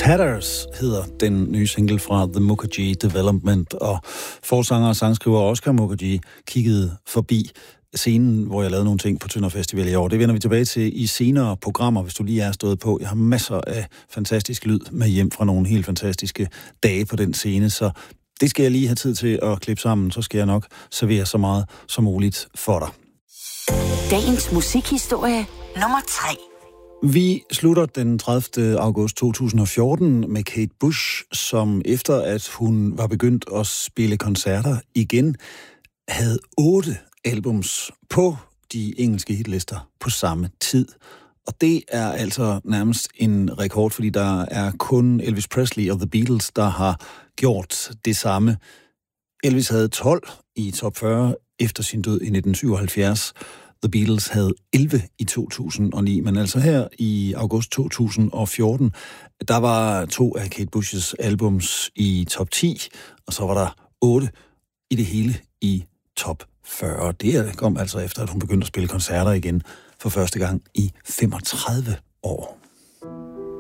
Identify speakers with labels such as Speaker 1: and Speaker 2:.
Speaker 1: Tatters hedder den nye single fra The Mukherjee Development, og forsanger og sangskriver Oscar Mukherjee kiggede forbi scenen, hvor jeg lavede nogle ting på Tønder Festival i år. Det vender vi tilbage til i senere programmer, hvis du lige er stået på. Jeg har masser af fantastisk lyd med hjem fra nogle helt fantastiske dage på den scene, så det skal jeg lige have tid til at klippe sammen, så skal jeg nok servere så meget som muligt for dig.
Speaker 2: Dagens musikhistorie nummer 3.
Speaker 1: Vi slutter den 30. august 2014 med Kate Bush, som efter at hun var begyndt at spille koncerter igen, havde 8 albums på de engelske hitlister på samme tid. Og det er altså nærmest en rekord, fordi der er kun Elvis Presley og The Beatles, der har gjort det samme. Elvis havde 12 i top 40 efter sin død i 1977. The Beatles havde 11 i 2009, men altså her i august 2014, der var 2 af Kate Bush's albums i top 10, og så var der 8 i det hele i top 40. Det kom altså efter, at hun begyndte at spille koncerter igen for første gang i 35 år.